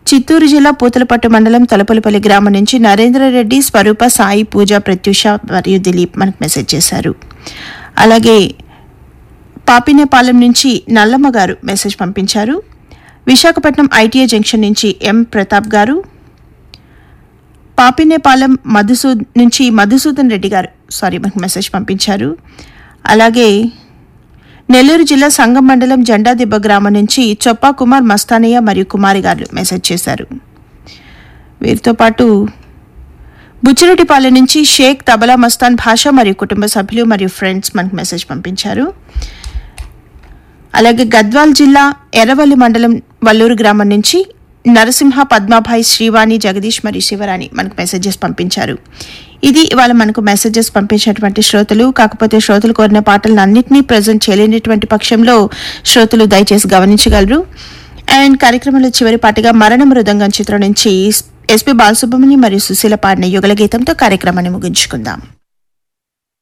చిత్తూరు జిల్లా పూతలపట్టు మండలం తలపలపల్లి గ్రామం నుంచి నరేంద్రరెడ్డి, స్వరూప, సాయి, పూజ, ప్రత్యూష మరియు దిలీప్ మనకు మెసేజ్ చేశారు. అలాగే పాపినేపాలెం నుంచి నల్లమ్మ గారు మెసేజ్ పంపించారు. విశాఖపట్నం ఐటీఐ జంక్షన్ నుంచి ఎం ప్రతాప్ గారు, పాపినేపాలెం నుంచి మధుసూదన్ రెడ్డి గారు మనకు మెసేజ్ పంపించారు. అలాగే నెల్లూరు జిల్లా సంగం మండలం జెండాదిబ్బ గ్రామం నుంచి చొప్పా కుమార్, మస్తానయ్య మరియు కుమారి గారు మెసేజ్ చేశారు. వీరితో పాటు బుచ్చిరెడ్డిపాలెం నుంచి షేక్ తబలా మస్తాన్ భాష మరియు కుటుంబ సభ్యులు మరియు ఫ్రెండ్స్ మనకు మెసేజ్ పంపించారు. అలాగే గద్వాల్ జిల్లా ఎర్రవల్లి మండలం వల్లూరు గ్రామం నుంచి నరసింహ, పద్మాభాయ్, శ్రీవాణి, జగదీష్ మరియు శివరాణి మనకు మెసేజెస్ పంపించారు. ఇది ఇవాళ మనకు మెసేజెస్ పంపించినటువంటి శ్రోతలు. కాకపోతే శ్రోతలు కోరిన పాటలను అన్నింటినీ ప్రజెంట్ చేయలేనటువంటి పక్షంలో శ్రోతలు దయచేసి గమనించగలరు. అండ్ కార్యక్రమంలో చివరి పాటగా మరణ మృదంగం చిత్రం నుంచి ఎస్పి బాలసుబ్రహ్మణ్యం మరియు సుశీల పాడిన యుగల గీతంతో కార్యక్రమాన్ని ముగించుకుందాం.